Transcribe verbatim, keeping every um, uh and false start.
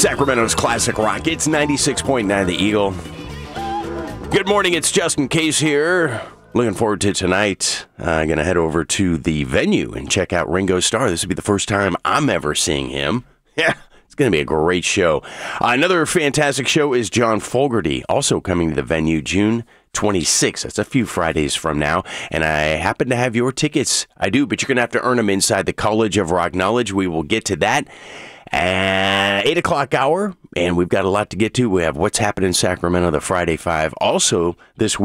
Sacramento's classic rock. It's ninety-six point nine The Eagle. Good morning, it's Justin Case here. Looking forward to tonight. I'm uh, going to head over to the venue and check out Ringo Starr. This will be the first time I'm ever seeing him. Yeah, it's going to be a great show. Uh, another fantastic show is John Fogerty, also coming to the venue June twenty-sixth. That's a few Fridays from now. And I happen to have your tickets. I do, but you're going to have to earn them inside the College of Rock Knowledge. We will get to that at eight o'clock hour. And we've got a lot to get to. We have What's Happening in Sacramento, the Friday Five. Also, this week.